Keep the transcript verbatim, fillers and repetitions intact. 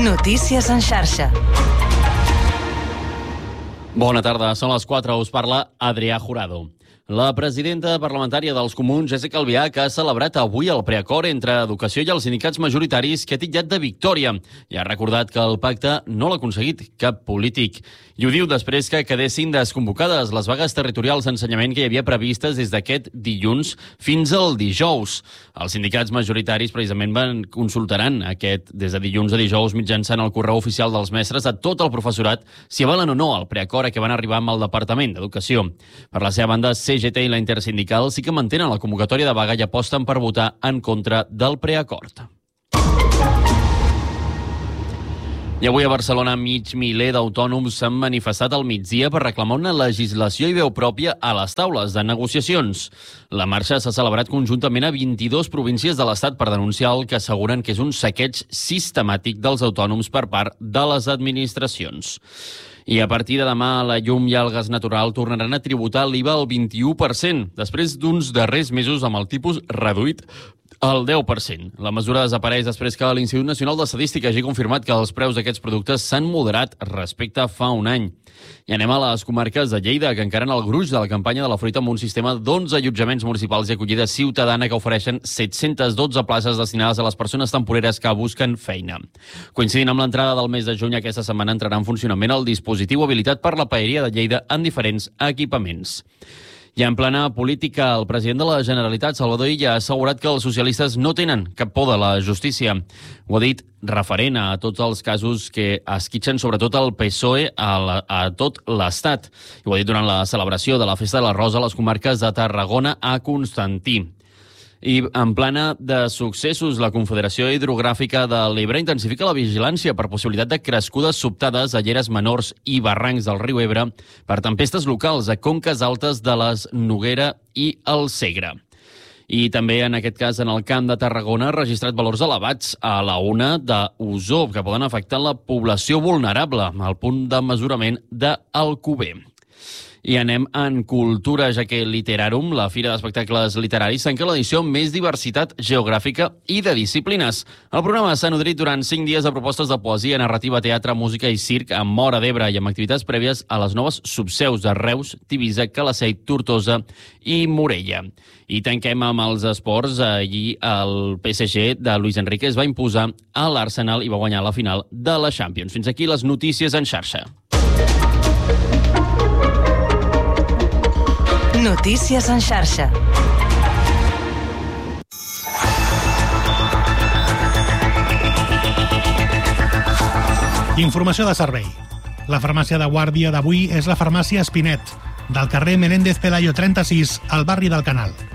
Notícies en xarxa. Bona tarda, són les quatre, us parla Adrià Jurado. La presidenta parlamentària dels Comuns, Jéssica Albiach, ha celebrat avui el preacord entre Educació i els sindicats majoritaris que ha titllat de victòria i ha recordat que el pacte no l'ha aconseguit cap polític. I ho diu després que quedessin desconvocades les vagues territorials d'ensenyament que hi havia previstes des d'aquest dilluns fins al dijous. Els sindicats majoritaris precisament van consultaran aquest des de dilluns a dijous mitjançant el correu oficial dels mestres a tot el professorat si avalen o no el preacord a què van arribar amb el Departament d'Educació. Per la seva banda, C G T i la Intersindical sí que mantenen la convocatòria de vaga i aposten per votar en contra del preacord. I avui a Barcelona mig miler d'autònoms s'han manifestat al migdia per reclamar una legislació i veu pròpia a les taules de negociacions. La marxa s'ha celebrat conjuntament a vint-i-dues províncies de l'Estat per denunciar el que asseguren que és un saqueig sistemàtic dels autònoms per part de les administracions. I a partir de demà, la llum i el gas natural tornaran a tributar l'I V A al vint-i-u per cent, després d'uns darrers mesos amb el tipus reduït al deu per cent. La mesura desapareix després que l'Institut Nacional d'Estadística hagi confirmat que els preus d'aquests productes s'han moderat respecte a fa un any. I anem a les comarques de Lleida, que encaren el gruix de la campanya de la fruita amb un sistema d'onze allotjaments municipals i acollida ciutadana que ofereixen set-centes dotze places destinades a les persones temporeres que busquen feina. Coincidint amb l'entrada del mes de juny, aquesta setmana entrarà en funcionament el dispositiu habilitat per la Paeria de Lleida en diferents equipaments. I en plana política, el president de la Generalitat, Salvador Illa, ha assegurat que els socialistes no tenen cap por de la justícia. Ho ha dit referent a tots els casos que esquitxen sobretot el P S O E a, la, a tot l'Estat. I ho ha dit durant la celebració de la Festa de la Rosa a les comarques de Tarragona a Constantí. I en plana de successos, la Confederació Hidrogràfica de l'Ebre intensifica la vigilància per possibilitat de crescudes sobtades a lleres menors i barrancs del riu Ebre per tempestes locals a conques altes de les Noguera i el Segre. I també, en aquest cas, en el Camp de Tarragona, ha registrat valors elevats a la ona d'ozó que poden afectar la població vulnerable al punt de mesurament d'Alcover. I anem en cultura, ja que Literarum, la fira d'espectacles literaris, tanca l'edició amb més diversitat geogràfica i de disciplines. El programa s'ha nodrit durant cinc dies de propostes de poesia, narrativa, teatre, música i circ amb Móra d'Ebre i amb activitats prèvies a les noves subseus de Reus, Tivissa, Calaceit, Tortosa i Morella. I tanquem amb els esports. Allí el P S G de Luis Enrique es va imposar a l'Arsenal i va guanyar la final de la Champions. Fins aquí les notícies en xarxa. Notícies en xarxa. Informació de servei. La farmàcia de guàrdia d'avui és la farmàcia Espinet, del carrer Menéndez Pelayo trenta-sis, al barri del Canal.